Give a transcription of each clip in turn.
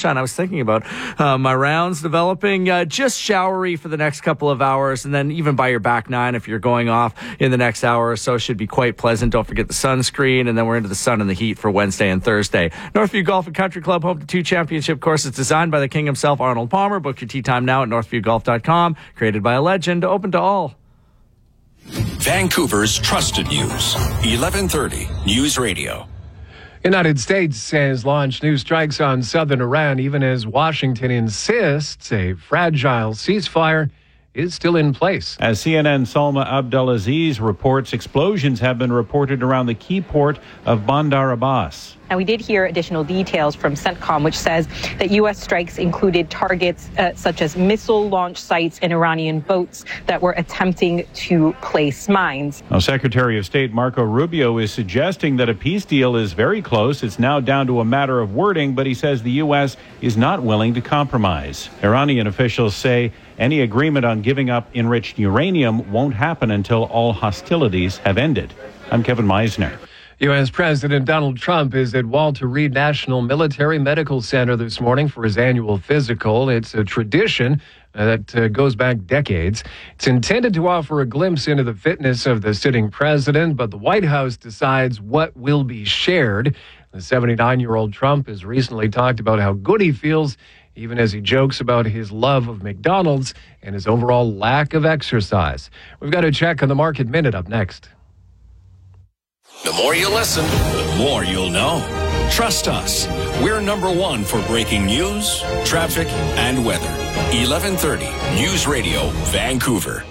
sunshine. I was thinking about my rounds developing just showery for the next couple of hours, and then even by your back nine, if you're going off in the next hour or so, should be quite pleasant. Don't forget the sunscreen, and then we're into the sun and the heat for Wednesday and Thursday. Northview Golf and Country Club, home to 2 championship courses designed by the king himself, Arnold Palmer. Book your tee time now at northviewgolf.com. Created by a legend, open to all. Vancouver's trusted news. 1130 News Radio. United States has launched new strikes on southern Iran, even as Washington insists a fragile ceasefire is still in place. As CNN's Salma Abdelaziz reports, explosions have been reported around the key port of Bandar Abbas. Now, we did hear additional details from CENTCOM, which says that U.S. strikes included targets such as missile launch sites and Iranian boats that were attempting to place mines. Now, Secretary of State Marco Rubio is suggesting that a peace deal is very close. It's now down to a matter of wording, but he says the U.S. is not willing to compromise. Iranian officials say any agreement on giving up enriched uranium won't happen until all hostilities have ended. I'm Kevin Meisner. U.S. President Donald Trump is at Walter Reed National Military Medical Center this morning for his annual physical. It's a tradition that goes back decades. It's intended to offer a glimpse into the fitness of the sitting president, but the White House decides what will be shared. The 79-year-old Trump has recently talked about how good he feels, even as he jokes about his love of McDonald's and his overall lack of exercise. We've got a check on the Market Minute up next. The more you listen, the more you'll know. Trust us. We're number one for breaking news, traffic, and weather. 1130 News Radio, Vancouver.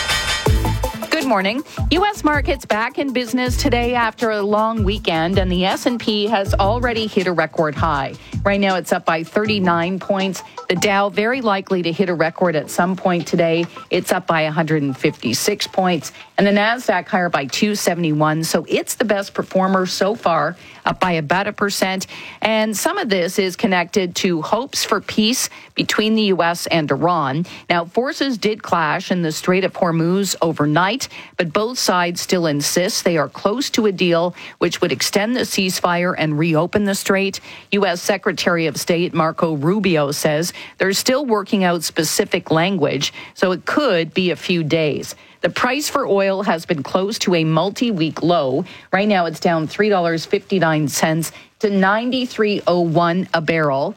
Good morning. U.S. markets back in business today after a long weekend, and the S&P has already hit a record high. Right now, it's up by 39 points. The Dow very likely to hit a record at some point today. It's up by 156 points, and the Nasdaq higher by 271. So it's the best performer so far, up by about 1%. And some of this is connected to hopes for peace between the U.S. and Iran. Now, forces did clash in the Strait of Hormuz overnight, but both sides still insist they are close to a deal which would extend the ceasefire and reopen the strait. U.S. Secretary of State Marco Rubio says they're still working out specific language, so it could be a few days. The price for oil has been close to a multi-week low. Right now, it's down $3.59 to $93.01 a barrel.